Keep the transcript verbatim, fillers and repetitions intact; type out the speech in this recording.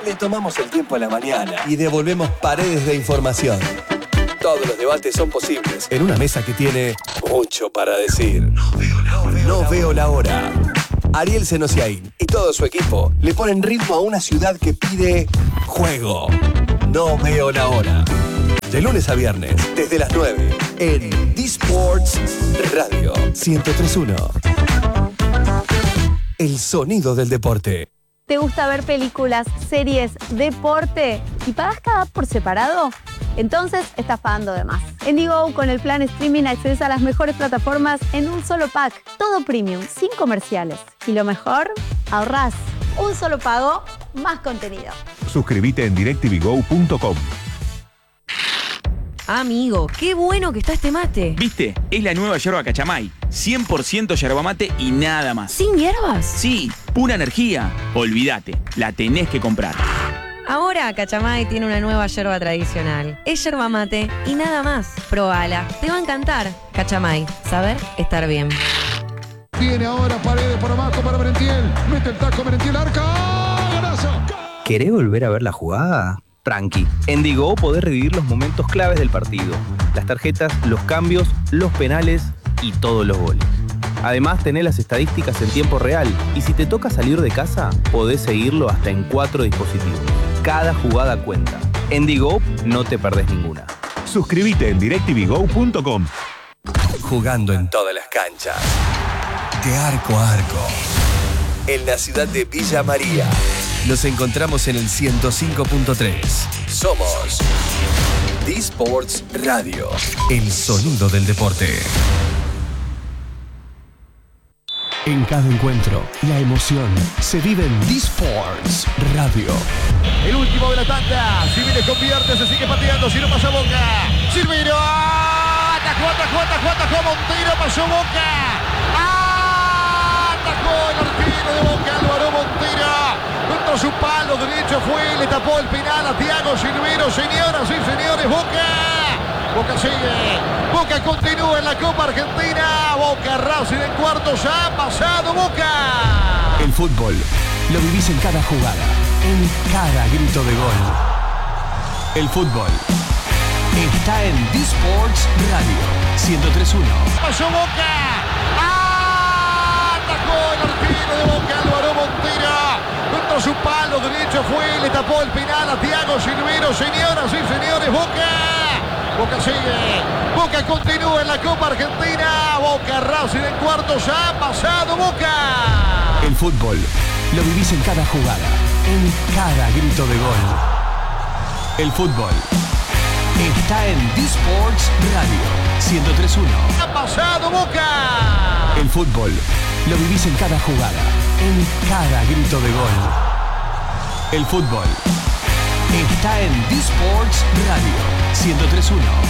le tomamos el tiempo a la mañana y devolvemos paredes de información. Todos los debates son posibles en una mesa que tiene mucho para decir. No veo la hora. No veo la hora. Ariel Senosiaín y todo su equipo le ponen ritmo a una ciudad que pide juego. No veo la hora. De lunes a viernes, desde las nueve, en D-Sports Radio ciento tres punto uno. El sonido del deporte. ¿Te gusta ver películas, series, deporte y pagas cada app por separado? Entonces estás pagando de más. En Digo, con el plan streaming accedes a las mejores plataformas en un solo pack. Todo premium, sin comerciales. Y lo mejor, ahorrás. Un solo pago, más contenido. Suscríbete en directv go punto com. Amigo, qué bueno que está este mate. ¿Viste? Es la nueva yerba Cachamay. cien por ciento yerba mate y nada más. ¿Sin hierbas? Sí, pura energía. Olvídate, la tenés que comprar. Ahora Cachamay tiene una nueva yerba tradicional. Es yerba mate y nada más. Probala, te va a encantar. Cachamay, saber estar bien. Viene ahora Paredes por abajo para Merentiel. Mete el taco Merentiel, arca. ¡Golazo! ¿Querés volver a ver la jugada? Tranqui. En Digo podés revivir los momentos claves del partido. Las tarjetas, los cambios, los penales y todos los goles. Además, tenés las estadísticas en tiempo real y si te toca salir de casa, podés seguirlo hasta en cuatro dispositivos. Cada jugada cuenta. En Digo no te perdés ninguna. Suscríbete en directv go punto com. Jugando en todas las canchas. De arco a arco. En la ciudad de Villa María. Nos encontramos en el ciento cinco punto tres. Somos D-Sports Radio. El sonido del deporte. En cada encuentro, la emoción se vive en D-Sports Radio. El último de la tanda. Si viene convierte, se sigue pateando. Si no pasa Boca. Silvino. Atajó, atajó, atajó, atajó Montero. Pasó Boca. Atajó el arquero de Boca, Álvaro Montero. Contra su palo derecho fue. Le tapó el penal a Thiago Silvino. Señoras y señores, Boca. Boca sigue. Boca continúa en la Copa Argentina. Boca Racing en cuartos. Ha pasado Boca. El fútbol lo vivís en cada jugada, en cada grito de gol. El fútbol está en D-Sports Radio ciento tres punto uno. Pasó Boca. Atacó el arquero de Boca, Álvaro Montero. Contra su palo derecho fue. Le tapó el penal a Thiago Silvino. Señoras y señores, Boca. Boca sigue. Boca continúa en la Copa Argentina. Boca Racing en cuartos. Ha pasado Boca. El fútbol lo vivís en cada jugada, en cada grito de gol. El fútbol está en D-Sports Radio ciento tres punto uno. Ha pasado Boca. El fútbol lo vivís en cada jugada, en cada grito de gol. El fútbol está en D-Sports Radio ciento tres punto uno.